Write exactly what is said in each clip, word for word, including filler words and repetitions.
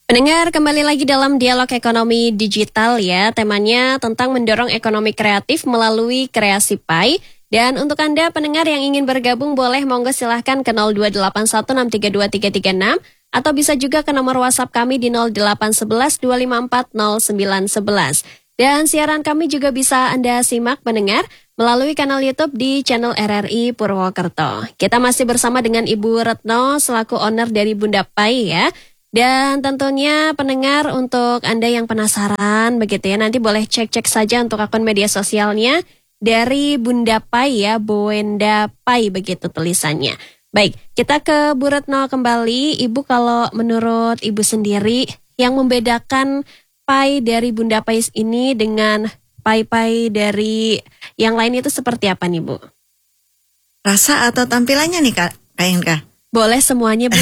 Pendengar, kembali lagi dalam Dialog Ekonomi Digital ya. Temanya tentang mendorong ekonomi kreatif melalui kreasi Pai. Dan untuk Anda pendengar yang ingin bergabung boleh monggo silahkan ke nol dua delapan satu enam tiga dua tiga tiga enam atau bisa juga ke nomor WhatsApp kami di nol delapan satu satu dua lima empat nol sembilan satu satu. Dan siaran kami juga bisa Anda simak pendengar melalui kanal YouTube di channel R R I Purwokerto. Kita masih bersama dengan Ibu Retno selaku owner dari Bunda Pai ya. Dan tentunya pendengar untuk Anda yang penasaran begitu ya, nanti boleh cek-cek saja untuk akun media sosialnya dari Bunda Pai ya, Bunda Pai begitu tulisannya. Baik, kita ke Bu Retno kembali. Ibu, kalau menurut Ibu sendiri yang membedakan Pai dari Bunda Pai ini dengan Pai-Pai dari yang lain itu seperti apa nih Bu? Rasa atau tampilannya nih Kak, Kak Inka? Boleh semuanya Bu.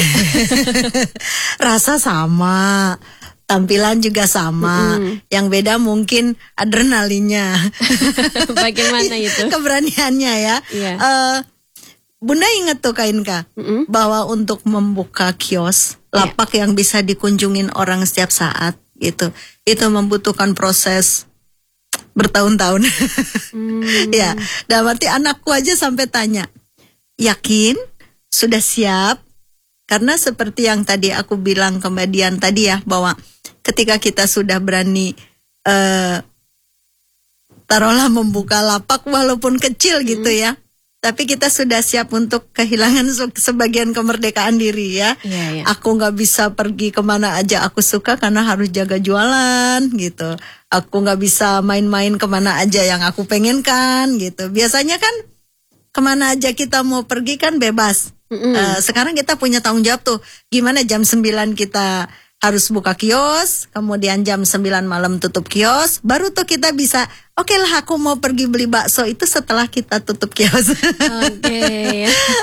Rasa sama, tampilan juga sama. Mm-hmm. Yang beda mungkin adrenalinnya. Bagaimana itu? Keberaniannya ya. Yeah. Uh, Bunda ingat tuh Kak Inka, mm-hmm. bahwa untuk membuka kios, lapak yeah. yang bisa dikunjungin orang setiap saat gitu, itu membutuhkan proses bertahun-tahun. mm. Ya, dan berarti anakku aja sampai tanya, yakin? Sudah siap? Karena seperti yang tadi aku bilang ke Mbak Dian tadi ya, bahwa ketika kita sudah berani uh, taruhlah membuka lapak walaupun kecil gitu ya, tapi kita sudah siap untuk kehilangan sebagian kemerdekaan diri ya. Yeah, yeah. Aku gak bisa pergi kemana aja aku suka karena harus jaga jualan gitu. Aku gak bisa main-main kemana aja yang aku pengenkan gitu. Biasanya kan kemana aja kita mau pergi kan bebas. Mm-hmm. Uh, sekarang kita punya tanggung jawab tuh, gimana jam sembilan kita harus buka kios, kemudian jam sembilan malam tutup kios, baru tuh kita bisa, oke okay lah aku mau pergi beli bakso itu setelah kita tutup kios. Oke. Okay.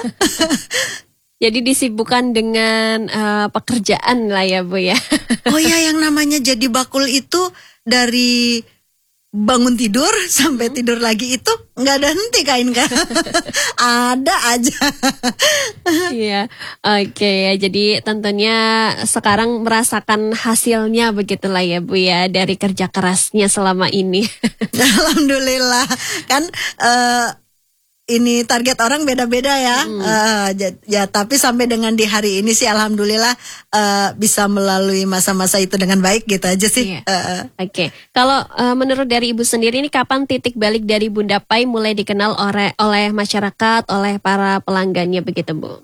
Jadi disibukkan dengan uh, pekerjaan lah ya Bu ya. Oh ya, yang namanya jadi bakul itu dari bangun tidur sampai tidur lagi itu nggak ada henti kain kan. Ada aja. Iya, oke okay, ya. Jadi tentunya sekarang merasakan hasilnya begitulah ya Bu ya, dari kerja kerasnya selama ini. Alhamdulillah kan. Uh, Ini target orang beda-beda ya, hmm. uh, ya, ya. Tapi sampai dengan di hari ini sih, alhamdulillah uh, bisa melalui masa-masa itu dengan baik gitu aja sih. Iya. Uh, uh. Oke, okay. Kalau uh, menurut dari Ibu sendiri ini kapan titik balik dari Bunda Pai mulai dikenal oleh oleh masyarakat, oleh para pelanggannya begitu Bu?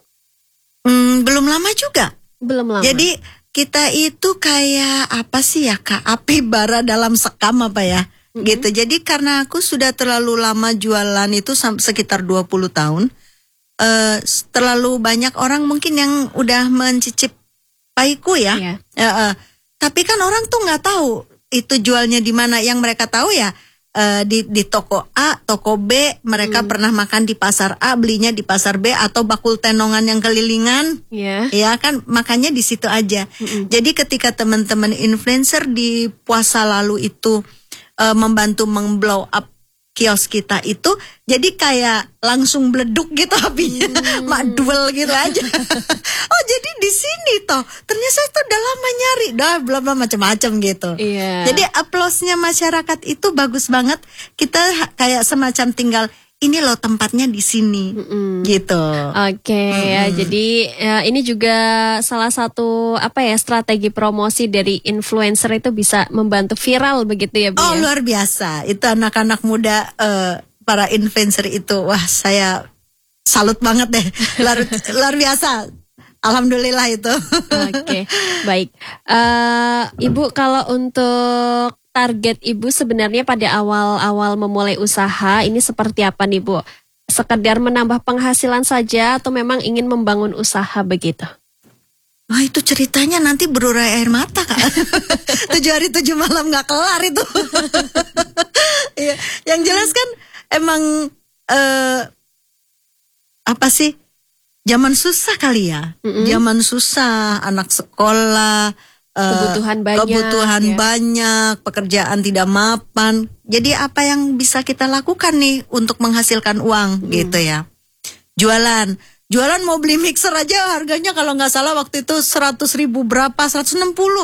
Hmm, belum lama juga. Belum lama. Jadi kita itu kayak apa sih ya Kak? Api bara dalam sekam apa ya? Mm-hmm. Gitu. Jadi karena aku sudah terlalu lama jualan itu sekitar dua puluh tahun. Uh, terlalu banyak orang mungkin yang udah mencicip paiku ya. Yeah. Uh, uh, tapi kan orang tuh nggak tahu itu jualnya di mana. Yang mereka tahu ya uh, di di toko A, toko B, mereka mm. pernah makan di pasar A, belinya di pasar B, atau bakul tenongan yang kelilingan. Yeah. Ya kan, makanya di situ aja. Mm-hmm. Jadi ketika teman-teman influencer di puasa lalu itu Uh, membantu meng-blow up kios kita itu, jadi kayak langsung bleduk gitu apinya, hmm. makduel gitu aja. Oh jadi di sini toh, ternyata saya tuh udah lama nyari, dah belum macam-macam gitu. Yeah. Jadi aplausnya masyarakat itu bagus banget. Kita kayak semacam tinggal, ini loh tempatnya di sini, mm-mm. gitu. Oke, okay, ya, jadi ya, ini juga salah satu apa ya strategi promosi dari influencer itu bisa membantu viral begitu ya Bu? Oh ya? Luar biasa, itu anak-anak muda uh, para influencer itu, wah saya salut banget deh, luar, luar biasa. Alhamdulillah itu. Oke, okay, baik. Uh, Ibu, kalau untuk target Ibu sebenarnya pada awal-awal memulai usaha ini seperti apa nih Bu? Sekedar menambah penghasilan saja atau memang ingin membangun usaha begitu? Wah itu ceritanya nanti berurai air mata Kak. Tujuh hari tujuh malam gak kelar itu. Ya, yang jelas kan emang uh, apa sih? Zaman susah kali ya. Mm-hmm. Zaman susah, anak sekolah, kebutuhan banyak, kebutuhan ya. banyak, pekerjaan tidak mapan. Jadi apa yang bisa kita lakukan nih untuk menghasilkan uang, hmm. gitu ya? Jualan, jualan mau beli mixer aja harganya kalau nggak salah waktu itu seratus ribu berapa, seratus enam puluh.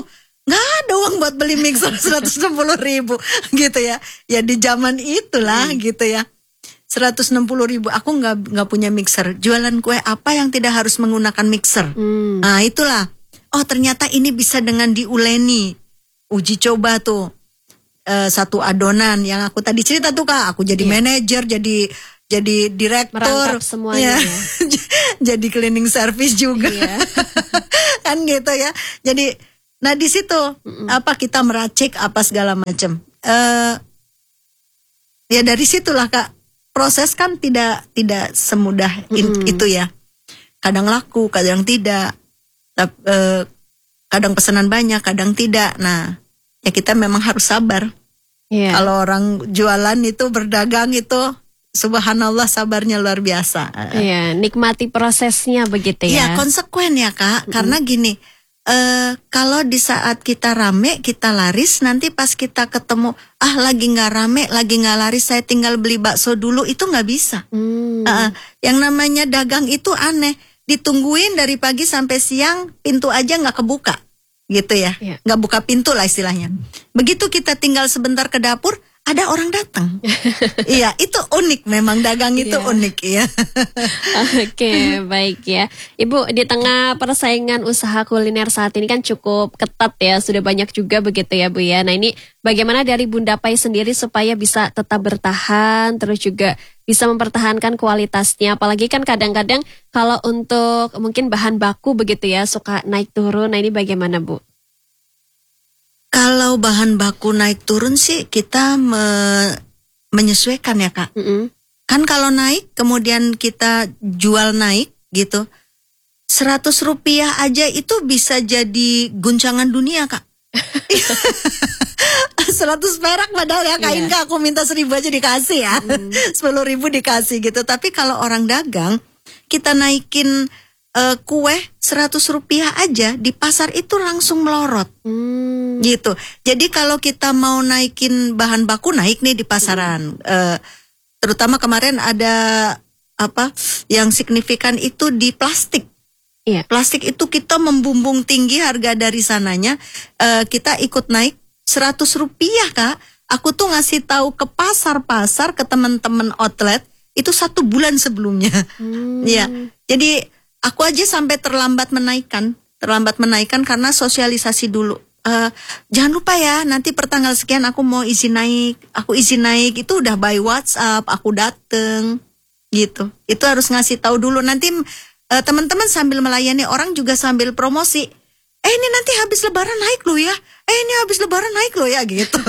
nggak ada uang buat beli mixer seratus enam puluh ribu gitu ya. Ya di zaman itulah hmm. gitu ya. seratus enam puluh ribu aku nggak nggak punya mixer. Jualan kue apa yang tidak harus menggunakan mixer? Hmm. Nah itulah. Oh ternyata ini bisa dengan diuleni. Uji coba tuh uh, satu adonan yang aku tadi cerita tuh Kak. Aku jadi yeah. manajer, jadi jadi direktur, merangkap semuanya. Ya. Jadi cleaning service juga, yeah. kan gitu ya. Jadi, nah di situ mm-mm. apa kita meracik apa segala macam. Uh, ya dari situlah Kak. Proses kan tidak tidak semudah mm. itu ya. Kadang laku, kadang tidak. Uh, kadang pesanan banyak, kadang tidak. Nah, ya kita memang harus sabar. Yeah. Kalau orang jualan itu berdagang itu, subhanallah sabarnya luar biasa. Iya, nikmati prosesnya begitu ya. Iya, konsekuen ya Kak. Mm. Karena gini, uh, kalau di saat kita rame, kita laris, nanti pas kita ketemu, ah lagi nggak rame, lagi nggak laris, saya tinggal beli bakso dulu, itu nggak bisa. Mm. Uh, yang namanya dagang itu aneh, ditungguin dari pagi sampai siang, pintu aja nggak kebuka, gitu ya, yeah. nggak buka pintu lah istilahnya. Begitu kita tinggal sebentar ke dapur, ada orang datang. Iya, itu unik memang dagang itu yeah. unik ya. Oke, okay, baik ya. Ibu, di tengah persaingan usaha kuliner saat ini kan cukup ketat ya, sudah banyak juga begitu ya Bu ya. Nah ini bagaimana dari Bunda Pai sendiri supaya bisa tetap bertahan, terus juga bisa mempertahankan kualitasnya. Apalagi kan kadang-kadang kalau untuk mungkin bahan baku begitu ya, suka naik turun. Nah ini bagaimana Bu? Kalau bahan baku naik turun sih kita me- menyesuaikan ya Kak. Mm-hmm. Kan kalau naik kemudian kita jual naik gitu, seratus rupiah aja itu bisa jadi guncangan dunia Kak. Seratus perak padahal ya Kak yeah. Inka aku minta seribu aja dikasih ya. Sepuluh mm. ribu dikasih gitu. Tapi kalau orang dagang kita naikin Uh, kue seratus rupiah aja di pasar itu langsung melorot hmm. gitu. Jadi kalau kita mau naikin bahan baku naik nih di pasaran, hmm. uh, terutama kemarin ada apa yang signifikan itu di plastik. Yeah. Plastik itu kita membumbung tinggi harga dari sananya, uh, kita ikut naik seratus rupiah Kak. Aku tuh ngasih tahu ke pasar-pasar, ke teman-teman outlet itu satu bulan sebelumnya. Hmm. Ya, jadi aku aja sampai terlambat menaikkan, terlambat menaikkan karena sosialisasi dulu. Uh, jangan lupa ya, nanti pertanggal sekian aku mau izin naik, aku izin naik itu udah by WhatsApp, aku dateng, gitu. Itu harus ngasih tahu dulu. Nanti uh, teman-teman sambil melayani orang juga sambil promosi. Eh ini nanti habis Lebaran naik loh ya. Eh ini habis Lebaran naik loh ya gitu.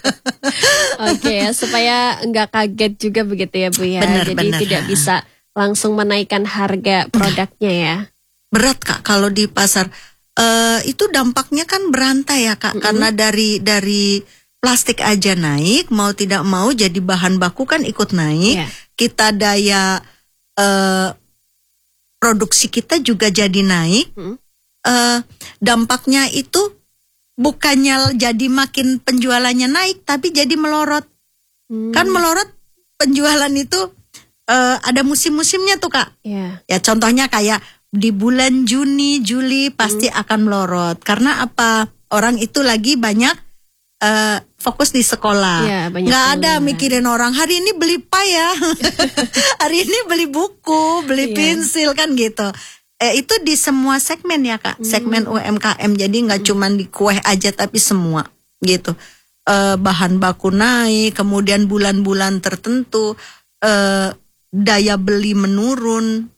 Oke ya, supaya nggak kaget juga begitu ya Bu ya. Benar, Jadi benar. tidak bisa langsung menaikkan harga produknya ya. Berat Kak kalau di pasar. Uh, itu dampaknya kan berantai ya Kak. Mm-hmm. Karena dari dari plastik aja naik, mau tidak mau jadi bahan baku kan ikut naik. Yeah. Kita daya uh, produksi kita juga jadi naik. Mm-hmm. uh, Dampaknya itu bukannya jadi makin penjualannya naik, tapi jadi melorot. Mm. Kan melorot penjualan itu Uh, ada musim-musimnya tuh Kak. Yeah. Ya contohnya kayak di bulan Juni, Juli pasti mm. akan melorot. Karena apa? Orang itu lagi banyak uh, fokus di sekolah. Yeah, nggak ada mikirin orang hari ini beli pay ya. Hari ini beli buku, beli yeah. pensil kan gitu. Eh, itu di semua segmen ya Kak. Mm. Segmen U M K M. Jadi nggak mm. cuma di kue aja tapi semua gitu. Uh, bahan baku naik, kemudian bulan-bulan tertentu uh, daya beli menurun,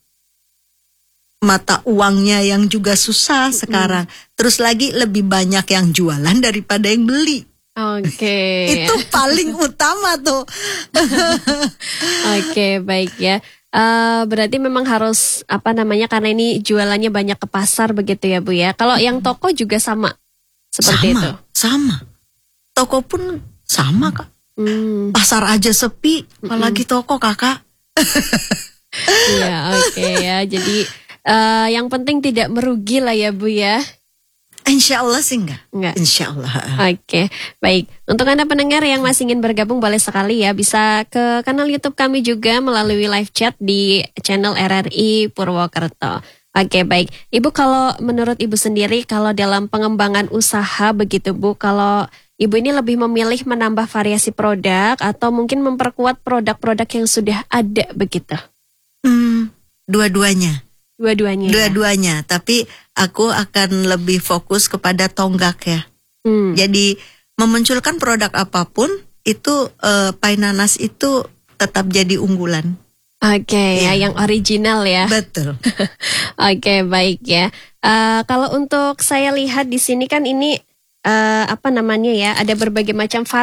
mata uangnya yang juga susah sekarang. Mm. Terus lagi lebih banyak yang jualan daripada yang beli. Oke. Okay. Itu paling utama tuh. Oke, okay, baik ya. Uh, berarti memang harus apa namanya karena ini jualannya banyak ke pasar begitu ya Bu ya. Kalau yang toko juga sama seperti sama, itu. Sama. Toko pun sama Kak. Mm. Pasar aja sepi, apalagi mm-hmm. toko Kakak. Iya oke okay, ya. Jadi uh, yang penting tidak merugi lah ya Bu ya. Insya Allah sih enggak. Enggak. Insya Allah. Oke okay, baik. Untuk Anda pendengar yang masih ingin bergabung boleh sekali ya. Bisa ke kanal YouTube kami juga melalui live chat di channel R R I Purwokerto. Oke, baik. Ibu, kalau menurut Ibu sendiri, kalau dalam pengembangan usaha begitu Bu, kalau Ibu ini lebih memilih menambah variasi produk atau mungkin memperkuat produk-produk yang sudah ada begitu? Hmm, dua-duanya. Dua-duanya. Dua-duanya, tapi aku akan lebih fokus kepada tonggak ya. Hmm. Jadi memunculkan produk apapun itu uh, pai nanas itu tetap jadi unggulan. Oke, okay, ya. ya, yang original ya. Betul. Oke, okay, baik ya. Uh, kalau untuk saya lihat di sini kan ini uh, apa namanya ya, ada berbagai macam variasi.